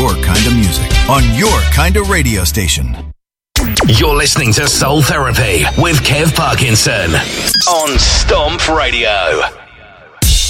your kind of music on your kind of radio station. You're listening to Soul Therapy with Kev Parkinson on Stomp Radio.